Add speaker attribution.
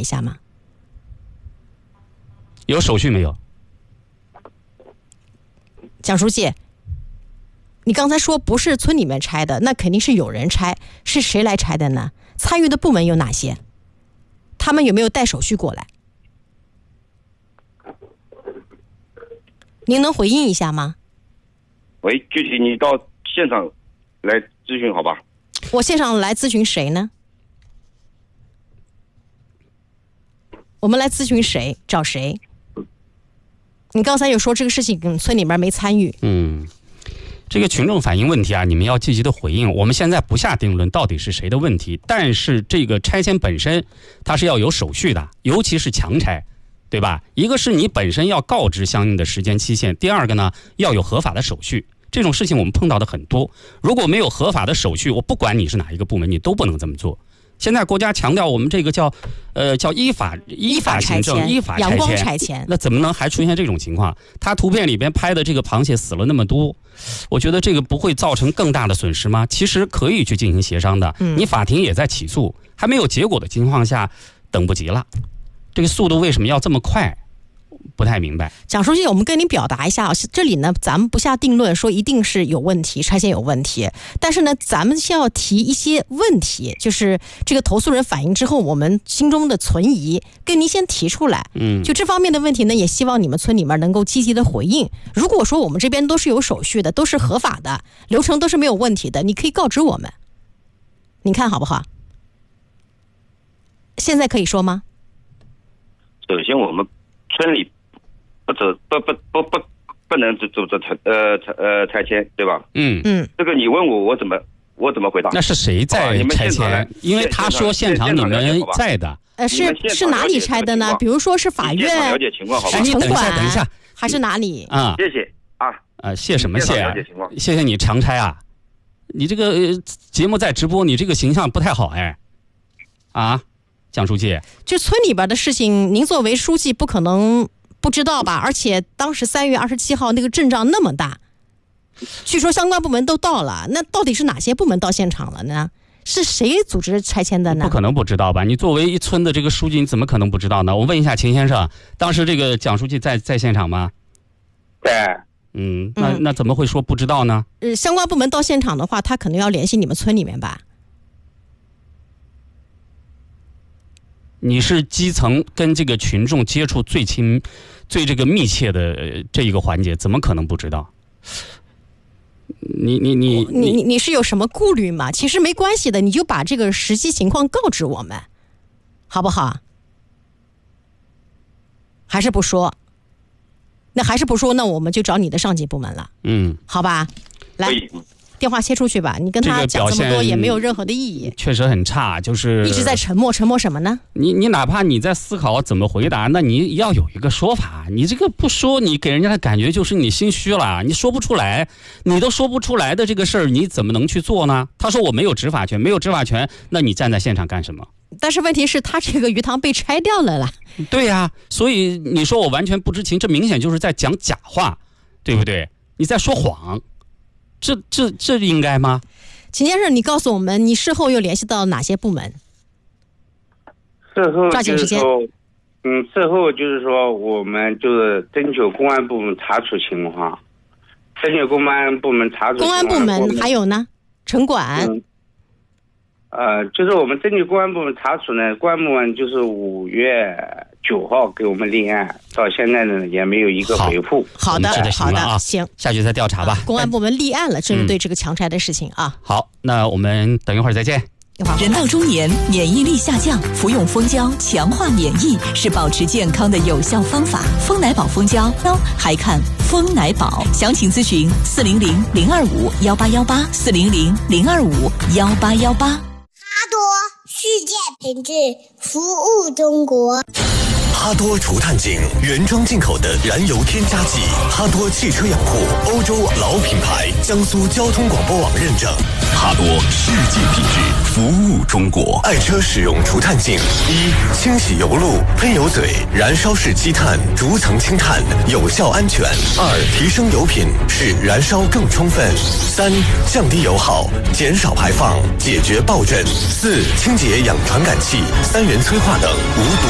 Speaker 1: 一下吗？
Speaker 2: 有手续没有？
Speaker 1: 蒋书记，你刚才说不是村里面拆的，那肯定是有人拆，是谁来拆的呢？参与的部门有哪些？他们有没有带手续过来？您能回应一下吗？
Speaker 3: 喂，具体你到现场来咨询好吧？
Speaker 1: 我现场来咨询谁呢？我们来咨询谁？找谁？你刚才有说这个事情村里面没参与。
Speaker 2: 这个群众反映问题啊，你们要积极的回应。我们现在不下定论到底是谁的问题，但是这个拆迁本身它是要有手续的，尤其是强拆，对吧？一个是你本身要告知相应的时间期限，第二个呢要有合法的手续。这种事情我们碰到的很多，如果没有合法的手续，我不管你是哪一个部门，你都不能这么做。现在国家强调我们这个叫依法行政、依法
Speaker 1: 阳光拆迁，
Speaker 2: 那怎么能还出现这种情况？他图片里边拍的这个螃蟹死了那么多，我觉得这个不会造成更大的损失吗？其实可以去进行协商的。你法庭也在起诉，还没有结果的情况下，等不及了。这个速度为什么要这么快？不太明白。
Speaker 1: 蒋书记，我们跟您表达一下，这里呢咱们不下定论说一定是有问题，拆迁有问题，但是呢咱们先要提一些问题，就是这个投诉人反映之后我们心中的存疑跟您先提出来。就这方面的问题呢，也希望你们村里面能够积极的回应。如果说我们这边都是有手续的，都是合法的，流程都是没有问题的，你可以告知我们，您看好不好？现在可以说吗？
Speaker 3: 首先我们村里不能走这拆迁，对吧？这个你问我怎么回答？
Speaker 2: 那是谁在拆迁？因为他说现场你们在的。
Speaker 1: 是哪里拆的呢？比如说是法院、
Speaker 3: 了解情况好吧？
Speaker 1: 城管，
Speaker 2: 等一下，
Speaker 1: 还是哪里？
Speaker 3: 谢谢啊。
Speaker 2: 谢什么谢啊？谢谢你强拆啊！你这个节目在直播，你这个形象不太好哎。蒋书记，
Speaker 1: 就村里边的事情，您作为书记不可能不知道吧？而且当时3月27号那个阵仗那么大，据说相关部门都到了，那到底是哪些部门到现场了呢？是谁组织拆迁的呢？
Speaker 2: 不可能不知道吧？你作为一村的这个书记，你怎么可能不知道呢？我问一下秦先生，当时这个蒋书记在现场吗？
Speaker 4: 在。
Speaker 2: 那怎么会说不知道呢？
Speaker 1: 相关部门到现场的话，他可能要联系你们村里面吧。
Speaker 2: 你是基层跟这个群众接触最这个密切的这一个环节，怎么可能不知道？你
Speaker 1: 是有什么顾虑吗？其实没关系的，你就把这个实际情况告知我们，好不好？还是不说？那还是不说，那我们就找你的上级部门了。好吧，来。电话切出去吧，你跟他讲这么多也没有任何的意义。
Speaker 2: 确实很差，就是
Speaker 1: 一直在沉默什么呢？
Speaker 2: 你哪怕你在思考怎么回答，那你要有一个说法。你这个不说，你给人家的感觉就是你心虚了，你说不出来，你都说不出来的这个事儿，你怎么能去做呢？他说我没有执法权，没有执法权，那你站在现场干什么？
Speaker 1: 但是问题是他这个鱼塘被拆掉了啦。
Speaker 2: 对呀，所以你说我完全不知情，这明显就是在讲假话，对不对？你在说谎。这应该吗？
Speaker 1: 秦先生，你告诉我们，你事后又联系到哪些部门？
Speaker 4: 事后
Speaker 1: 抓紧时间。
Speaker 4: 事后就是说，我们就是征求公安部门查处情况，公安部门还有呢？城管。就是我们征求公安部门查处呢，公安部门就是5月9号给我们立案，到现在呢也没有一个回复。
Speaker 1: 好的，行，
Speaker 2: 下去再调查吧。
Speaker 1: 公安部门立案了，针对这个强拆的事情啊。
Speaker 2: 好，那我们等一会儿再见。
Speaker 5: 人到中年，免疫力下降，服用蜂胶强化免疫是保持健康的有效方法。蜂奶宝蜂胶，还看蜂奶宝。详情咨询400-025-1818，400-025-1818。
Speaker 6: 哈多世界品质，服务中国。
Speaker 7: 哈多除碳井原装进口的燃油添加剂，哈多汽车养护欧洲老品牌，江苏交通广播网认证。哈多世界品质，服务中国。爱车使用除碳净：一、清洗油路、喷油嘴、燃烧式积碳，逐层清碳，有效安全；二、提升油品，使燃烧更充分；三、降低油耗，减少排放，解决爆震；四、清洁氧传感器、3元催化等无毒。